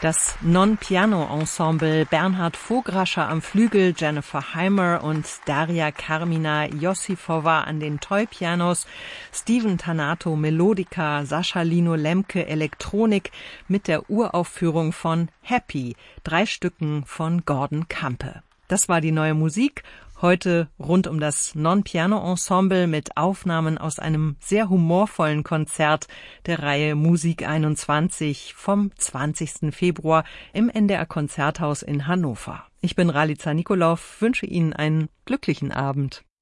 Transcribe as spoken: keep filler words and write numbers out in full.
Das Non-Piano-Ensemble Bernhard Vograscher am Flügel, Jennifer Heimer und Daria Carmina Josifova an den Toy-Pianos, Steven Tanato Melodika, Sascha Lino Lemke Elektronik mit der Uraufführung von Happy, drei Stücken von Gordon Campe. Das war die neue Musik. Heute rund um das Non-Piano-Ensemble mit Aufnahmen aus einem sehr humorvollen Konzert der Reihe Musik einundzwanzig vom zwanzigsten Februar im N D R-Konzerthaus in Hannover. Ich bin Ralica Nikolov, wünsche Ihnen einen glücklichen Abend.